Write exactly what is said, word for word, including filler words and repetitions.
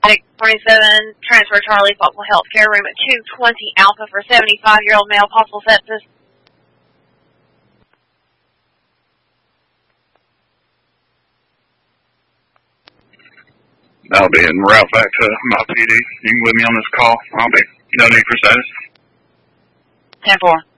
twenty-seven, transfer Charlie, Foxville Healthcare, room at two twenty Alpha for seventy-five-year-old male, possible sepsis. I'll be en route back to my P D. You can leave me on this call. I'll be no need for status. ten four.